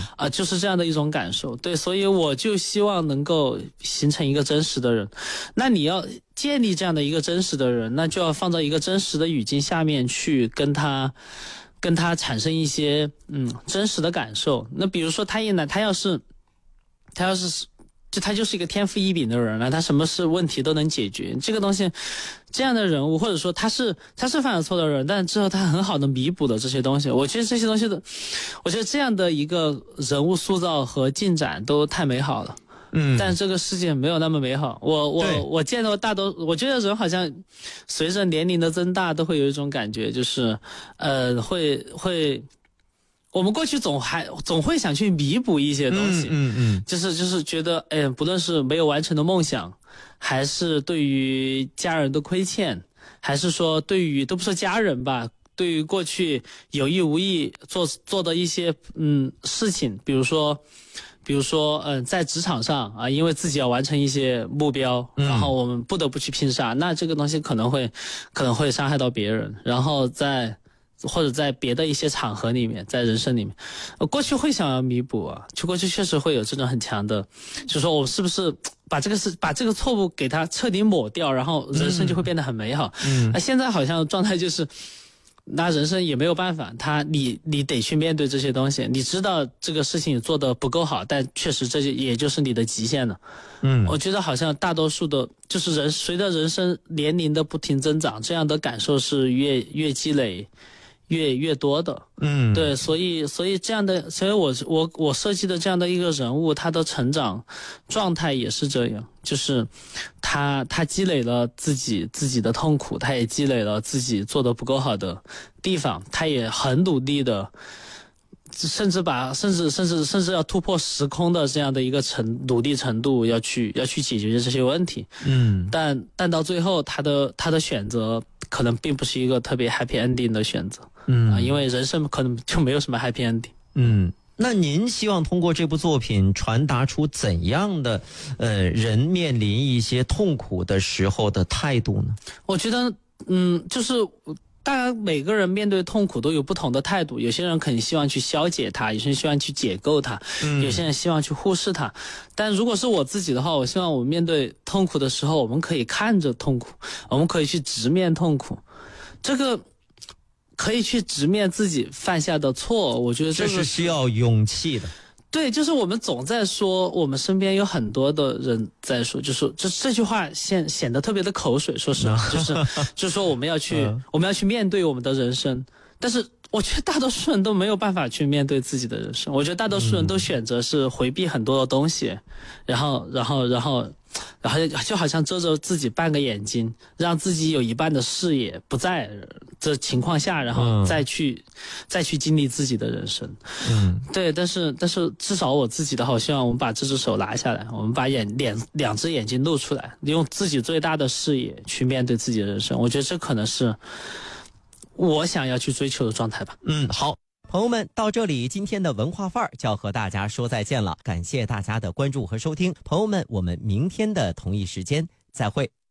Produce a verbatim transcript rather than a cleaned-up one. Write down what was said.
啊、呃，就是这样的一种感受。对，所以我就希望能够形成一个真实的人。那你要建立这样的一个真实的人，那就要放在一个真实的语境下面去跟他跟他产生一些嗯真实的感受。那比如说他一来，他要是他要是就他就是一个天赋异禀的人了，他什么是问题都能解决。这个东西，这样的人物，或者说他是他是犯了错的人，但之后他很好的弥补了这些东西。我觉得这些东西的，我觉得这样的一个人物塑造和进展都太美好了。嗯，但这个世界没有那么美好。我我我见到大多，我觉得人好像随着年龄的增大，都会有一种感觉，就是呃，会会。我们过去总还总会想去弥补一些东西，嗯嗯嗯，就是就是觉得，哎，不论是没有完成的梦想，还是对于家人的亏欠，还是说对于都不说家人吧，对于过去有意无意做做的一些嗯事情，比如说，比如说嗯、呃、在职场上啊，因为自己要完成一些目标，然后我们不得不去拼杀，嗯、那这个东西可能会可能会伤害到别人，然后在。或者在别的一些场合里面，在人生里面，呃，过去会想要弥补啊，就过去确实会有这种很强的，就是说我是不是把这个是把这个错误给它彻底抹掉，然后人生就会变得很美好。嗯，那、呃、现在好像状态就是，那人生也没有办法，他你你得去面对这些东西，你知道这个事情做得不够好，但确实这也就是你的极限了。嗯，我觉得好像大多数的，就是人随着人生年龄的不停增长，这样的感受是越越积累。越越多的，嗯，对，所以所以这样的，所以我我我设计的这样的一个人物，他的成长状态也是这样，就是他他积累了自己自己的痛苦，他也积累了自己做的不够好的地方，他也很努力的，甚至把甚至甚至甚至要突破时空的这样的一个程努力程度，要去要去解决这些问题，嗯，但但到最后，他的他的选择可能并不是一个特别 happy ending 的选择。嗯、呃，因为人生可能就没有什么 happy ending。 嗯，那您希望通过这部作品传达出怎样的呃人面临一些痛苦的时候的态度呢？ 我觉得，嗯，就是当然每个人面对痛苦都有不同的态度，有些人可能希望去消解它，有些人希望去解构它，嗯、有些人希望去忽视它。但如果是我自己的话，我希望我们面对痛苦的时候，我们可以看着痛苦，我们可以去直面痛苦，这个。可以去直面自己犯下的错，我觉得这个是需要勇气的。 对，就是我们总在说，我们身边有很多的人在说，就是这这句话显显得特别的口水，说实话，就是就是说我们要去我们要去面对我们的人生，但是我觉得大多数人都没有办法去面对自己的人生，我觉得大多数人都选择是回避很多的东西，然后然后然后。然后就好像遮着自己半个眼睛，让自己有一半的视野不在这情况下，然后再去、嗯、再去经历自己的人生。嗯，对，但是但是至少我自己的话，我希望我们把这只手拿下来，我们把眼脸两只眼睛露出来，用自己最大的视野去面对自己的人生。我觉得这可能是我想要去追求的状态吧。 嗯，好。朋友们，到这里今天的文化范儿就要和大家说再见了，感谢大家的关注和收听。朋友们，我们明天的同一时间再会。